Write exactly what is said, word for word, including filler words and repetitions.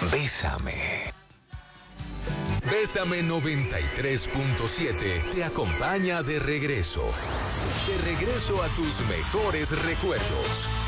Bésame. Bésame noventa y tres punto siete te acompaña de regreso. De regreso a tus mejores recuerdos.